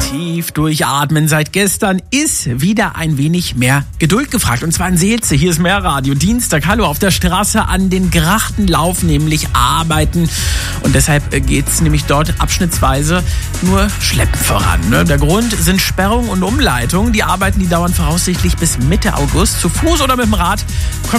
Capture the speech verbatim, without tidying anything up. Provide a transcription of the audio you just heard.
Tief durchatmen. Seit gestern ist wieder ein wenig mehr Geduld gefragt. Und zwar in Seelze. Hier ist Mehrradio. Dienstag, hallo, auf der Straße an den Grachten laufen nämlich Arbeiten. Und deshalb geht's nämlich dort abschnittsweise nur schleppend voran. Ne? Der Grund sind Sperrungen und Umleitungen. Die Arbeiten, die dauern voraussichtlich bis Mitte August. Zu Fuß oder mit dem Rad kommt